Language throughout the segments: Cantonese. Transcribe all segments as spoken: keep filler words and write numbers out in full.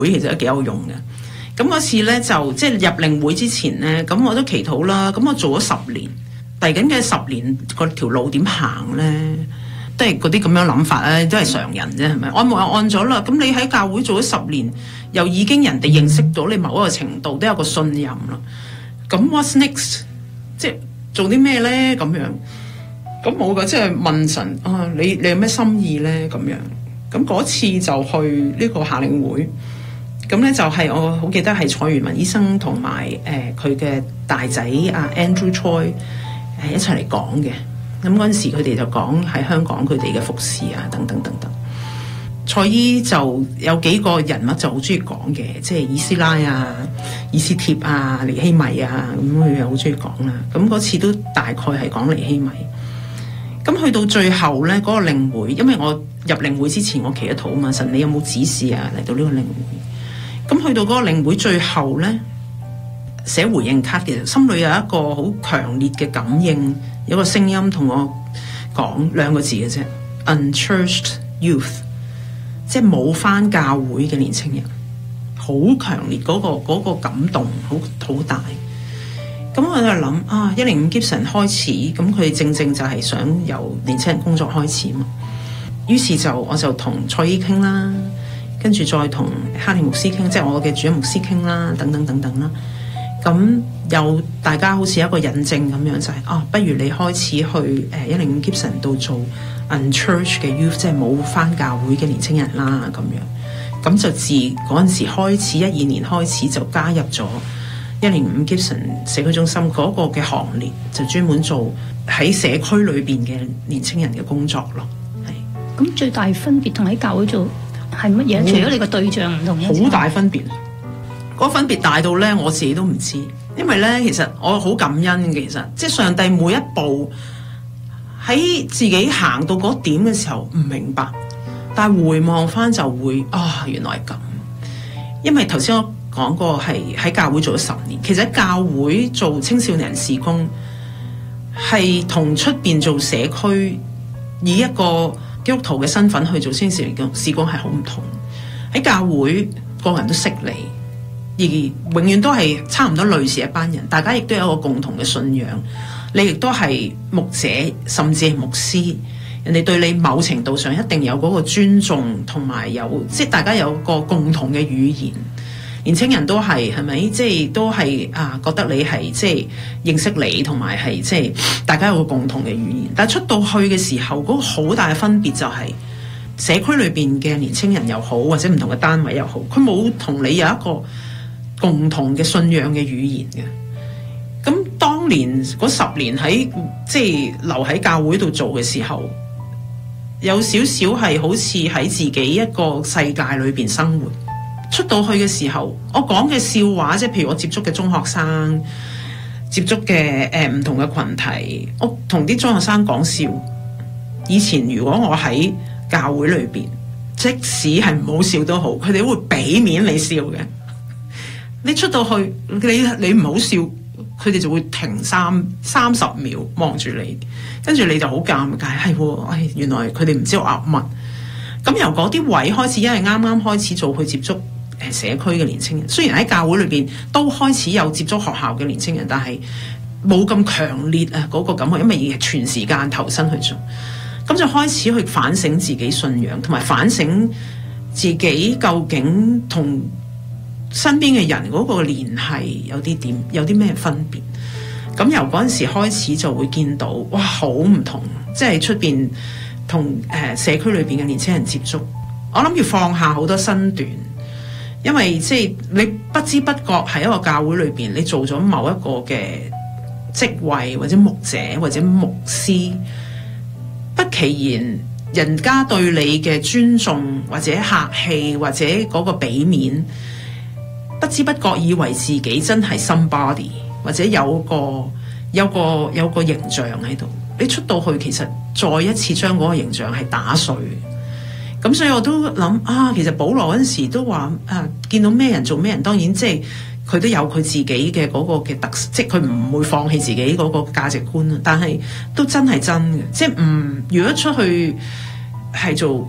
會其實都幾有用嘅。咁嗰次咧就即係入靈會之前咧，咁我都祈禱啦。咁我做咗十年，嚟緊嘅十年嗰條路點行咧？都係嗰啲咁樣諗法咧，都係常人啫，係咪？按冇又按咗啦。咁你喺教會做咗十年，又已經人哋認識到你某一個程度，都有個信任啦。咁 what's next？ 即係做啲咩咧？咁樣咁冇噶，即係問神啊，你你有咩心意咧？咁樣咁嗰次就去呢個夏令會，咁咧就係我好記得係蔡元文醫生同埋誒佢嘅大仔阿 Andrew Choi 誒一齊嚟講嘅。咁嗰陣時佢哋就講喺香港佢哋嘅服侍啊，等等等等。蔡醫就有幾個人物就好中意講嘅，即係以斯拉啊、以斯帖啊、尼希米啊，咁佢又好中意講啦。咁嗰次都大概係講尼希米。咁去到最後咧，嗰、那個靈會，因為我入靈會之前我祈咗禱啊嘛，神你有冇指示啊嚟到呢個靈會？咁去到嗰個靈會最後咧，寫回應卡嘅，心裏有一個好強烈嘅感應。有個聲音同我講兩個字嘅啫 ，unchurched youth， 即係冇返教會嘅年青人，好強烈嗰、嗰個嗰個感動，好好大。咁我就諗啊，一零五 Gibson 開始，咁佢正正就係想由年青人工作開始嘛。於是就我就同蔡醫傾啦，跟住再同哈利牧師傾，即係我嘅主任牧師傾啦，等等等等啦。咁有大家好似一個引證咁樣，就係、是、啊，不如你開始去誒一零五 Gibson 度做 unchurched 嘅 youth， 即係冇返教會嘅年青人啦咁樣。咁就自嗰陣時開始，一二年開始就加入咗一零五 Gibson 社區中心嗰個嘅行列，就專門做喺社區裏邊嘅年青人嘅工作咯。係。 咁最大分別同喺教會做係乜嘢？除咗你個對象唔同， 好大分別。嗰分別大到咧，我自己都唔知，因為咧，其實我好感恩嘅。其實，即係上帝每一步喺自己行到嗰點嘅時候唔明白，但係回望翻就會啊，原來係咁。因為頭先我講過係喺教會做咗十年，其實喺教會做青少年事工係同出邊做社區以一個基督徒嘅身份去做青少年事工係好唔同。喺教會個人都識你。而永遠都係差唔多類似一班人，大家亦都有一個共同嘅信仰。你亦都係牧者，甚至係牧師，人哋對你某程度上一定有嗰個尊重，同埋有即係大家有個共同嘅語言。年青人都係係咪？即係都係啊，覺得你係即係認識你，同埋係即係大家有個共同嘅語言。但係出到去嘅時候，嗰個好大嘅分別就係社區裏邊嘅年青人又好，或者唔同嘅單位又好，佢冇同你有一個共同嘅信仰嘅語言嘅。咁當年嗰十年喺即係留喺教會度做嘅時候，有少少係好似喺自己一個世界裏邊生活。出到去嘅時候，我講嘅笑話，即係譬如我接觸嘅中學生，接觸嘅誒唔同嘅群體，我同啲中學生講笑。以前如果我喺教會裏邊，即使係唔好笑都好，佢哋會俾面你笑嘅。你出到去，你你唔好笑，佢哋就會停三三十秒望住你，跟住你就好尷尬。係喎，唉，原來佢哋唔知我噏乜。咁由嗰啲位開始，因為啱啱開始做去接觸誒社區嘅年青人，雖然喺教會裏邊都開始有接觸學校嘅年青人，但係冇咁強烈啊嗰個感覺，因為全時間投身去做，咁就開始去反省自己信仰，同埋反省自己究竟同身邊嘅人嗰個聯繫有啲點，有啲咩分別？咁由嗰陣時開始就會見到，哇，好唔同，即係出邊同誒社區裏邊嘅年輕人接觸。我諗要放下好多身段，因為即係你不知不覺喺一個教會裏邊，你做咗某一個嘅職位或者牧者或者牧師，不其然人家對你嘅尊重或者客氣或者嗰個俾面，不知不覺以為自己真係 somebody， 或者有個有個有個形象喺度。你出到去，其實再一次將嗰個形象係打碎。咁所以我都諗啊，其實保羅嗰陣時都話啊，見到咩人做咩人，當然即係佢都有佢自己嘅嗰個嘅特色，即係佢唔會放棄自己嗰個價值觀啊。但係都真係真嘅，即係唔如果出去係做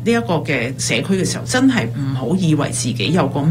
呢一個嘅社區嘅時候，真係唔好以為自己有個